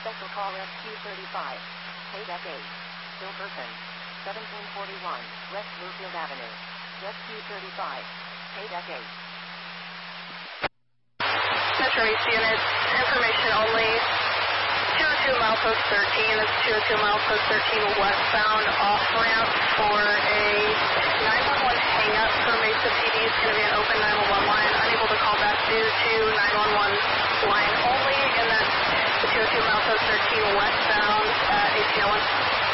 Special call SQ35. Paydeck 8. Still person. 1741 West Bluefield Avenue. SQ35. Paydeck 8. Metro East Unit, information only. 202 milepost 13. That's 202 milepost 13 westbound off-ramp for a 911 hang-up for Mesa PD. It's going to be an open 911 line. Unable to call back due to 911 line only. And that's the 202 milepost 13 westbound at ATL1.